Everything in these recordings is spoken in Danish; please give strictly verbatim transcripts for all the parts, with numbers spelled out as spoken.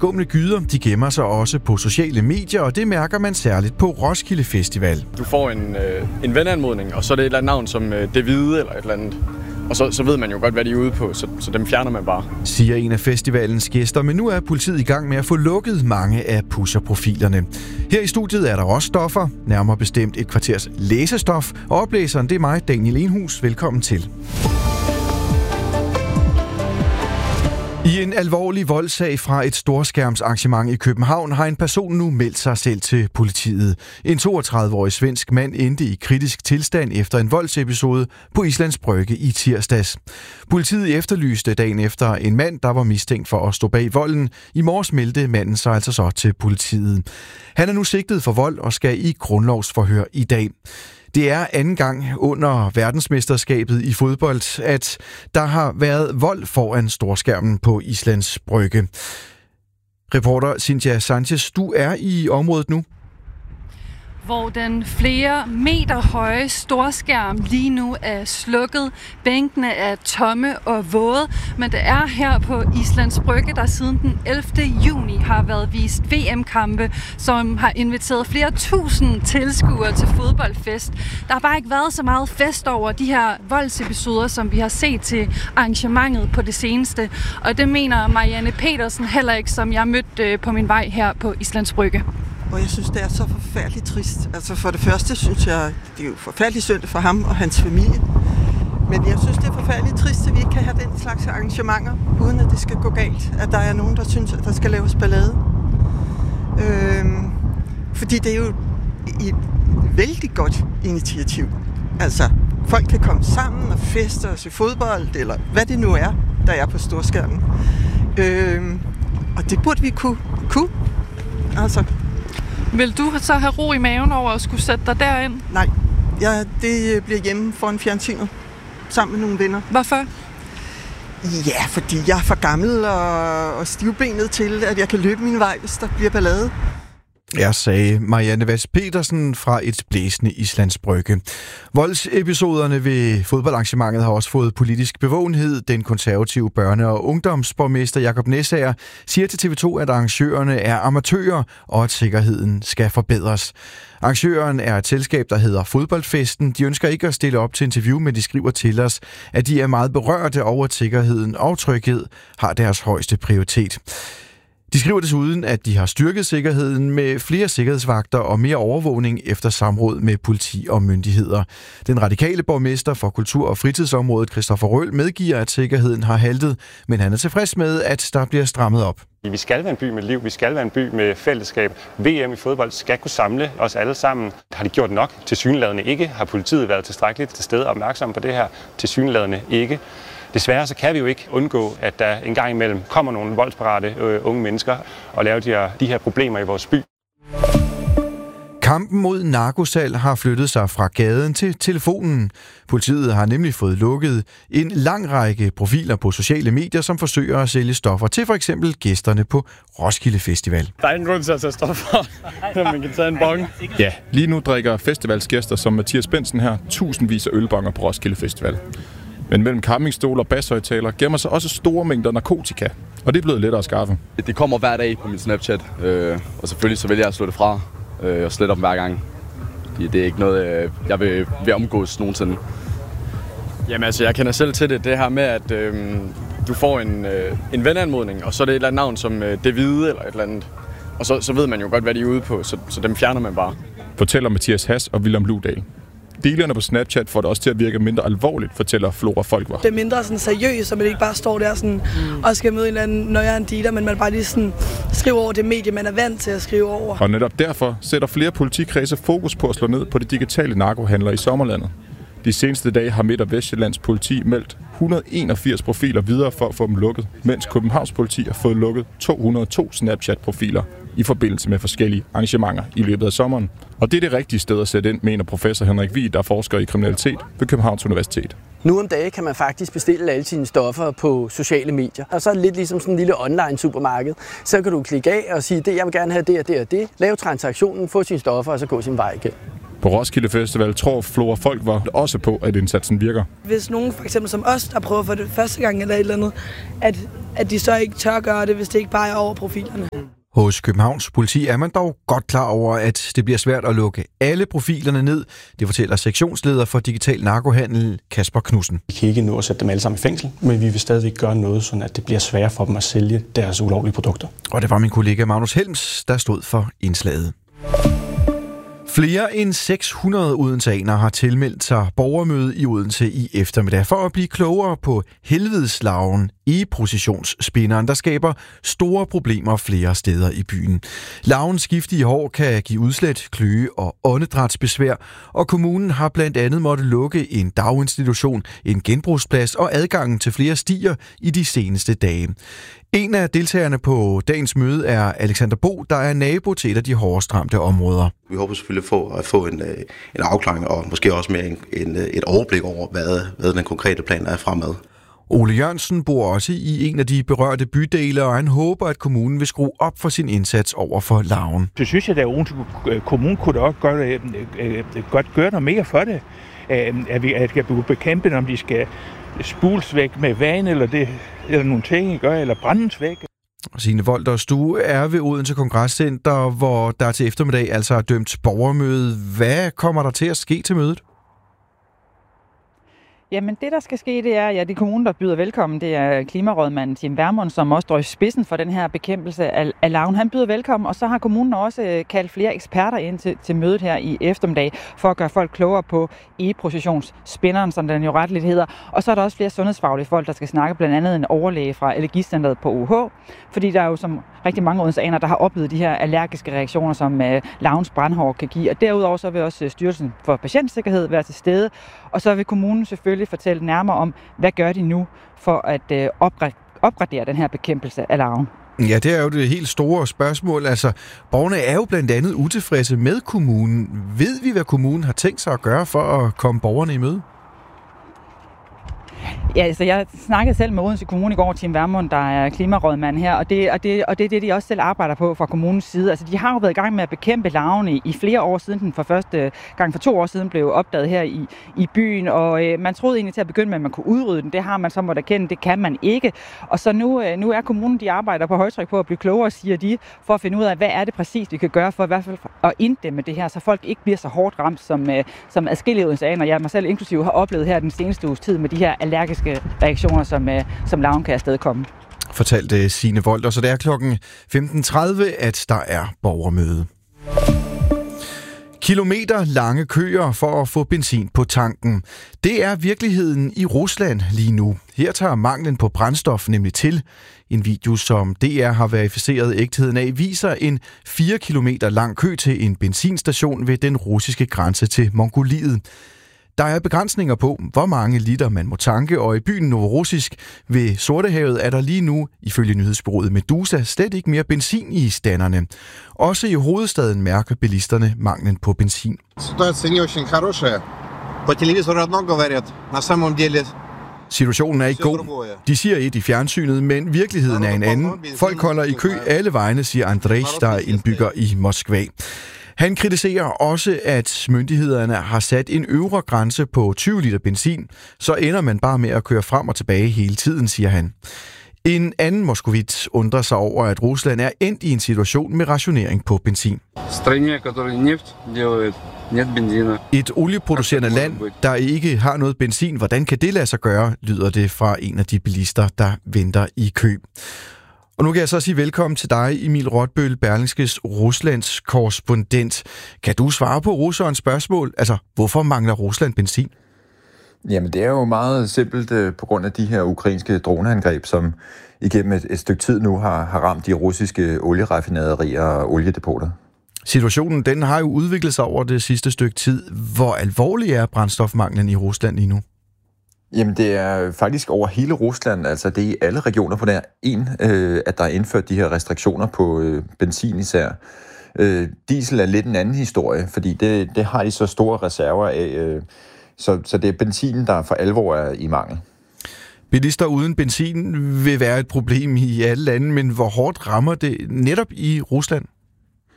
skumle gyder, de gemmer sig også på sociale medier, og det mærker man særligt på Roskilde Festival. Du får en, øh, en venanmodning, og så er det et eller andet navn som øh, Det Hvide eller et eller andet. Og så, så ved man jo godt, hvad de er ude på, så, så dem fjerner man bare. Siger en af festivalens gæster, men nu er politiet i gang med at få lukket mange af pusherprofilerne. Her i studiet er der også stoffer, nærmere bestemt et kvarters læsestof, og oplæseren det er mig, Daniel Enhus. Velkommen til. I en alvorlig voldssag fra et storskærmsarrangement i København har en person nu meldt sig selv til politiet. En toogtredive-årig svensk mand endte i kritisk tilstand efter en voldsepisode på Islands Brygge i tirsdags. Politiet efterlyste dagen efter en mand, der var mistænkt for at stå bag volden. I morges meldte manden sig altså så til politiet. Han er nu sigtet for vold og skal i grundlovsforhør i dag. Det er anden gang under verdensmesterskabet i fodbold, at der har været vold foran storskærmen på Islands Brygge. Reporter Cynthia Sanchez, du er i området nu. Hvor den flere meter høje storskærm lige nu er slukket. Bænkene er tomme og våde, men det er her på Islands Brygge, der siden den ellevte juni har været vist V M-kampe, som har inviteret flere tusind tilskuere til fodboldfest. Der har bare ikke været så meget fest over de her voldsepisoder, som vi har set til arrangementet på det seneste. Og det mener Marianne Petersen heller ikke, som jeg mødte på min vej her på Islands Brygge. Og jeg synes, det er så forfærdeligt trist. Altså for det første synes jeg, det er jo forfærdeligt synd for ham og hans familie. Men jeg synes, det er forfærdeligt trist, at vi ikke kan have den slags arrangementer, uden at det skal gå galt. At der er nogen, der synes, at der skal laves ballade. Øhm, fordi det er jo et vældig godt initiativ. Altså, folk kan komme sammen og feste og se fodbold, eller hvad det nu er, der er på storskærmen. Øhm, og det burde vi kunne. kunne. Altså... Vil du så have ro i maven over at skulle sætte dig derind? Nej, jeg, det bliver hjemme foran fjernsynet, sammen med nogle venner. Hvorfor? Ja, fordi jeg er for gammel og, og stivbenet til, at jeg kan løbe min vej, hvis der bliver ballade. Jeg sagde Marianne Vast Petersen fra et blæsende Islands Brygge. Voldsepisoderne ved fodboldarrangementet har også fået politisk bevågenhed. Den konservative børne- og ungdomsborgmester Jakob Næsager siger til T V to, at arrangørerne er amatører, og at sikkerheden skal forbedres. Arrangøren er et selskab, der hedder Fodboldfesten. De ønsker ikke at stille op til interview, men de skriver til os, at de er meget berørte over, at sikkerheden og tryghed har deres højeste prioritet. De skriver desuden, at de har styrket sikkerheden med flere sikkerhedsvagter og mere overvågning efter samråd med politi og myndigheder. Den radikale borgmester for kultur- og fritidsområdet, Christoffer Røhl, medgiver, at sikkerheden har haltet, men han er tilfreds med, at der bliver strammet op. Vi skal være en by med liv, vi skal være en by med fællesskab. V M i fodbold skal kunne samle os alle sammen. Har de gjort nok? Tilsyneladende ikke. Har politiet været tilstrækkeligt til stede og opmærksom på det her? Tilsyneladende ikke. Desværre så kan vi jo ikke undgå, at der en gang imellem kommer nogle voldsparate øh, unge mennesker og laver de her, de her problemer i vores by. Kampen mod narkosalg har flyttet sig fra gaden til telefonen. Politiet har nemlig fået lukket en lang række profiler på sociale medier, som forsøger at sælge stoffer til for eksempel gæsterne på Roskilde Festival. Der er ingen grund til at tage stoffer, når man kan tage en bong. Ja, lige nu drikker festivalsgæster som Mathias Bensen her tusindvis af ølbonger på Roskilde Festival. Men mellem campingstol og bashøjtaler gemmer sig også store mængder narkotika, og det er blevet lettere at skaffe. Det kommer hver dag på min Snapchat, øh, og selvfølgelig så vælger jeg at slå det fra øh, og slette dem hver gang. Det er ikke noget, øh, jeg vil, vil omgås nogensinde. Jamen altså, jeg kender selv til det, det her med, at øh, du får en, øh, en venanmodning, og så er det et eller andet navn som øh, Det Hvide eller et eller andet. Og så, så ved man jo godt, hvad de er ude på, så, så dem fjerner man bare. Fortæller Mathias Hass og William Ludal. Delerne på Snapchat får det også til at virke mindre alvorligt, fortæller Flora Folkvar. Det er mindre sådan seriøst, så man ikke bare står der sådan, mm. og skal møde en eller anden nøjeren dealer, men man bare lige sådan skriver over det medie, man er vant til at skrive over. Og netop derfor sætter flere politikredse fokus på at slå ned på de digitale narkohandlere i sommerlandet. De seneste dage har Midt- og Vestjyllands politi meldt et hundrede og enogfirs profiler videre for at få dem lukket, mens Københavns politi har fået lukket to hundrede og to Snapchat-profiler i forbindelse med forskellige arrangementer i løbet af sommeren. Og det er det rigtige sted at sætte ind, mener professor Henrik Vig, der forsker i kriminalitet ved Københavns Universitet. Nu om dagen kan man faktisk bestille alle sine stoffer på sociale medier. Og så er det lidt ligesom sådan en lille online supermarked. Så kan du klikke af og sige, det jeg vil gerne have det og det og det. Lave transaktionen, få sine stoffer og så gå sin vej igen. På Roskilde Festival tror Flora Folk var også på, at indsatsen virker. Hvis nogen for eksempel som os, der prøver for det første gang eller et eller andet, at, at de så ikke tør gøre det, hvis det ikke bare er over profilerne. Hos Københavns Politi er man dog godt klar over, at det bliver svært at lukke alle profilerne ned. Det fortæller sektionsleder for digital narkohandel, Kasper Knudsen. Vi kan ikke nå at sætte dem alle sammen i fængsel, men vi vil stadigvæk gøre noget, så det bliver sværere for dem at sælge deres ulovlige produkter. Og det var min kollega Magnus Helms, der stod for indslaget. Flere end seks hundrede odenseanere har tilmeldt sig borgermøde i Odense i eftermiddag for at blive klogere på helvedeslaven i processionsspinderen, der skaber store problemer flere steder i byen. Lavens giftige hår kan give udslæt, kløe og åndedrætsbesvær, og kommunen har blandt andet måttet lukke en daginstitution, en genbrugsplads og adgangen til flere stier i de seneste dage. En af deltagerne på dagens møde er Alexander Bo, der er nabo til et af de hårdest ramte områder. Vi håber selvfølgelig få, at få en, en afklaring og måske også mere en, en, et overblik over, hvad, hvad den konkrete plan er fremad. Ole Jørgensen bor også i en af de berørte bydele, og han håber, at kommunen vil skrue op for sin indsats over for larven. Så synes jeg, at Odense Kommune kunne også gøre, godt gøre noget mere for det. At vi skal bekæmpe, om de skal spules væk med vand eller, det, eller nogle ting, gør, eller brændes væk. Signe Volter Stue er ved Odense Kongresscenter, hvor der til eftermiddag altså er dømt borgermøde. Hvad kommer der til at ske til mødet? Jamen det, der skal ske, det er, ja, de kommuner, der byder velkommen, det er klimarådmanden Tim Vermund, som også står i spidsen for den her bekæmpelse af, af larven. Han byder velkommen, og så har kommunen også kaldt flere eksperter ind til, til mødet her i eftermiddag, for at gøre folk klogere på e-processionsspinderen, som den jo retligt hedder. Og så er der også flere sundhedsfaglige folk, der skal snakke, blandt andet en overlæge fra Allergicentret på U H, fordi der er jo som rigtig mange odenseanere, der har oplevet de her allergiske reaktioner, som øh, larvens brandhår kan give. Og derudover så vil også Styrelsen for Patientsikkerhed være til stede, og så vil kommunen selvfølgelig fortælle nærmere om, hvad gør de nu for at øh, opgradere den her bekæmpelse af larven. Ja, det er jo det helt store spørgsmål. Altså, borgerne er jo blandt andet utilfredse med kommunen. Ved vi, hvad kommunen har tænkt sig at gøre for at komme borgerne i møde? Ja, altså jeg snakkede selv med Odense Kommune i går, Tim Vermund, der er klimarådmand her, og det, og, det, og det er det, de også selv arbejder på fra kommunens side. Altså de har jo været i gang med at bekæmpe larven i, i flere år siden, den for første gang for to år siden blev opdaget her i, i byen, og øh, man troede egentlig til at begynde med, at man kunne udrydde den. Det har man så måttet erkende, det kan man ikke. Og så nu, øh, nu er kommunen, de arbejder på højtryk på at blive klogere, siger de, for at finde ud af, hvad er det præcis, vi kan gøre for i hvert fald at inddæmme det her, så folk ikke bliver så hårdt ramt, som, øh, som adskillige odenseanere, jeg mig selv inklusive, har oplevet her den seneste uges tid med de her allergiske reaktioner, som, som larven kan afstedkomme. Fortalte Signe Volter, så det er klokken femten tredive, at der er borgermøde. Kilometer lange køer for at få benzin på tanken. Det er virkeligheden i Rusland lige nu. Her tager manglen på brændstof nemlig til. En video, som D R har verificeret ægtheden af, viser en fire kilometer lang kø til en benzinstation ved den russiske grænse til Mongoliet. Der er begrænsninger på, hvor mange liter man må tanke, og i byen Novorossisk ved Sortehavet er der lige nu, ifølge nyhedsbureauet Medusa, slet ikke mere benzin i standerne. Også i hovedstaden mærker bilisterne manglen på benzin. Situationen er ikke god. De siger et i fjernsynet, men virkeligheden er en anden. Folk holder i kø alle vegne, siger Andrej, der er indbygger i Moskva. Han kritiserer også, at myndighederne har sat en øvre grænse på tyve liter benzin, så ender man bare med at køre frem og tilbage hele tiden, siger han. En anden moskovit undrer sig over, at Rusland er endt i en situation med rationering på benzin. Et olieproducerende land, der ikke har noget benzin, hvordan kan det lade sig gøre, lyder det fra en af de bilister, der venter i kø. Og nu kan jeg så sige velkommen til dig, Emil Rotbøl, Berlingskes Ruslands korrespondent. Kan du svare på russerens spørgsmål? Altså, hvorfor mangler Rusland benzin? Jamen, det er jo meget simpelt øh, på grund af de her ukrainske droneangreb, som igennem et, et stykke tid nu har, har ramt de russiske olieraffinaderier og oliedepoter. Situationen, den har jo udviklet sig over det sidste stykke tid. Hvor alvorlig er brændstofmanglen i Rusland lige nu? Jamen, det er faktisk over hele Rusland, altså det er i alle regioner på nær en, øh, at der er indført de her restriktioner på øh, benzin især. Øh, diesel er lidt en anden historie, fordi det, det har de så store reserver af, øh, så, så det er benzin, der for alvor er i mangel. Bilister uden benzin vil være et problem i alle lande, men hvor hårdt rammer det netop i Rusland?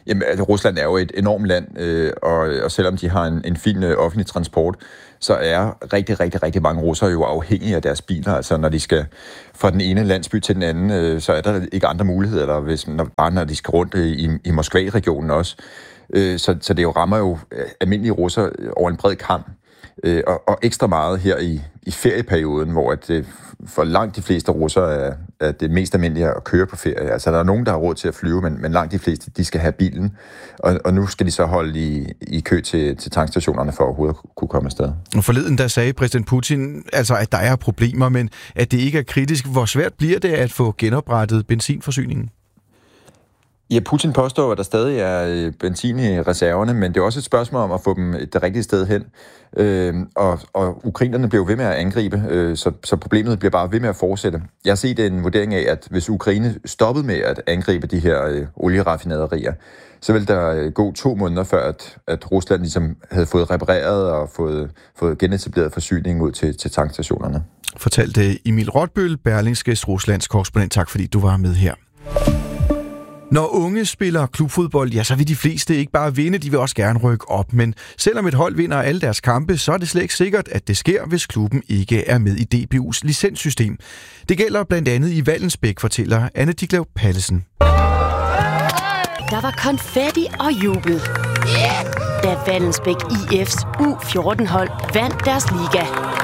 Jamen, altså, Rusland er jo et enormt land, øh, og, og selvom de har en, en fin øh, offentlig transport, så er rigtig, rigtig, rigtig mange russere jo afhængige af deres biler. Altså, når de skal fra den ene landsby til den anden, øh, så er der ikke andre muligheder, eller hvis, når, bare når de skal rundt i, i Moskva-regionen også. Øh, så, så det jo rammer jo almindelige russere over en bred kam. Øh, og, og ekstra meget her i, i ferieperioden, hvor at, øh, for langt de fleste russere er, er det mest almindelige at køre på ferie. Altså, der er nogen, der har råd til at flyve, men, men langt de fleste, de skal have bilen. Og, og nu skal de så holde i, i kø til, til tankstationerne for at overhovedet kunne komme afsted. Forleden der sagde præsident Putin, altså, at der er problemer, men at det ikke er kritisk. Hvor svært bliver det at få genoprettet benzinforsyningen? Ja, Putin påstår, at der stadig er benzin i reserverne, men det er også et spørgsmål om at få dem det rigtige sted hen. Øh, og, og ukrainerne bliver ved med at angribe, øh, så, så problemet bliver bare ved med at fortsætte. Jeg har set en vurdering af, at hvis Ukraine stoppede med at angribe de her øh, olieraffinaderier, så ville der gå to måneder før, at, at Rusland ligesom havde fået repareret og fået, fået genetableret forsyning ud til, til tankstationerne. Fortalte Emil Rotbøl, Berlingskes Ruslands korrespondent. Tak fordi du var med her. Når unge spiller klubfodbold, ja, så vil de fleste ikke bare vinde, de vil også gerne rykke op. Men selvom et hold vinder alle deres kampe, så er det slet ikke sikkert, at det sker, hvis klubben ikke er med i D B U's licenssystem. Det gælder blandt andet i Vallensbæk, fortæller Anne Diklev Pallesen. Der var konfetti og jubel, da Vallensbæk I F's U fjorten-hold vandt deres liga.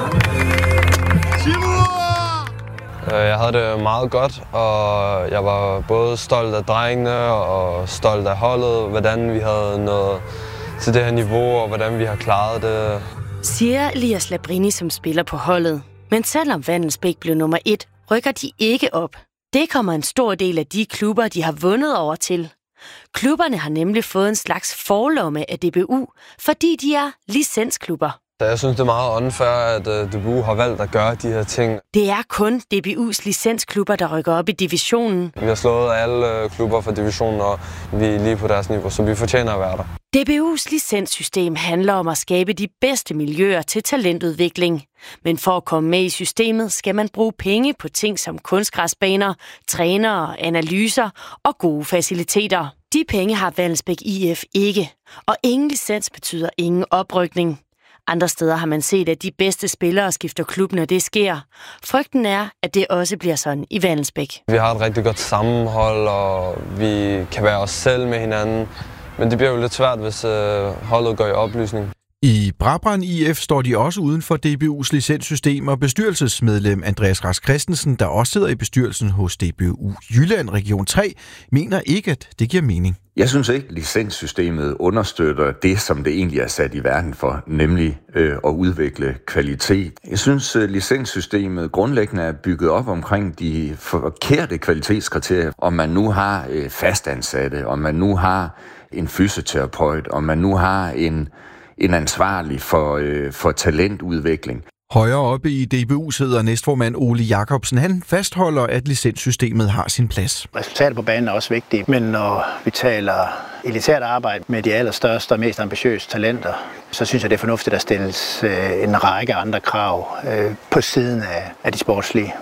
Jeg havde det meget godt, og jeg var både stolt af drengene og stolt af holdet, hvordan vi havde nået til det her niveau, og hvordan vi har klaret det. Siger Elias Labrini, som spiller på holdet. Men selvom Vallensbæk blev nummer et, rykker de ikke op. Det kommer en stor del af de klubber, de har vundet over til. Klubberne har nemlig fået en slags forlomme af D B U, fordi de er licensklubber. Jeg synes, det er meget unfair, at D B U har valgt at gøre de her ting. Det er kun D B U's licensklubber, der rykker op i divisionen. Vi har slået alle klubber fra divisionen, og vi er lige på deres niveau, så vi fortjener at være der. D B U's licenssystem handler om at skabe de bedste miljøer til talentudvikling. Men for at komme med i systemet, skal man bruge penge på ting som kunstgræsbaner, trænere, analyser og gode faciliteter. De penge har Vallensbæk I F ikke, og ingen licens betyder ingen oprykning. Andre steder har man set, at de bedste spillere skifter klub, når det sker. Frygten er, at det også bliver sådan i Vallensbæk. Vi har et rigtig godt sammenhold, og vi kan være os selv med hinanden. Men det bliver jo lidt svært, hvis holdet går i opløsning. I Brabrand I F står de også uden for D B U's licenssystem, og bestyrelsesmedlem Andreas Rask Christensen, der også sidder i bestyrelsen hos D B U Jylland Region tre, mener ikke, at det giver mening. Jeg synes ikke, at licenssystemet understøtter det, som det egentlig er sat i verden for, nemlig øh, at udvikle kvalitet. Jeg synes, at licenssystemet grundlæggende er bygget op omkring de forkerte kvalitetskriterier. Om man nu har øh, fastansatte, om man nu har en fysioterapeut, om man nu har en, en ansvarlig for, øh, for talentudvikling. Højere oppe i D B U sidder næstformand Ole Jacobsen. Han fastholder, at licenssystemet har sin plads. Resultatet på banen er også vigtigt, men når vi taler elitært arbejde med de allerstørste og mest ambitiøse talenter, så synes jeg, det er fornuftigt, at der stilles en række andre krav på siden af de sportslige.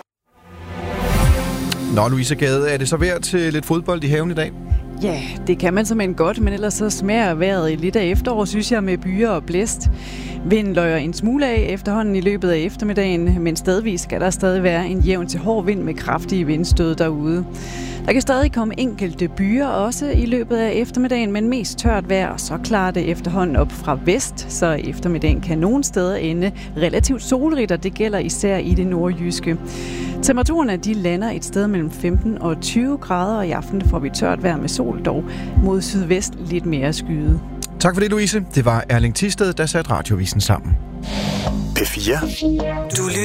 Nå, Louise Gade, er det så værd til lidt fodbold i haven i dag? Ja, det kan man simpelthen godt, men ellers så smager vejret lidt af efterår, synes jeg, med byer og blæst. Vinden løjer en smule af efterhånden i løbet af eftermiddagen, men stedvis skal der stadig være en jævn til hård vind med kraftige vindstød derude. Der kan stadig komme enkelte byer også i løbet af eftermiddagen, men mest tørt vejr, så klarer det efterhånden op fra vest, så eftermiddagen kan nogle steder ende relativt solrigt, og det gælder især i det nordjyske. Temperaturerne de lander et sted mellem femten og tyve grader, og i aften får vi tørt vejr med sol, dog mod sydvest lidt mere skyet. Tak for det, Louise. Det var Erling Thisted, der satte Radiovisen sammen. P fire. Du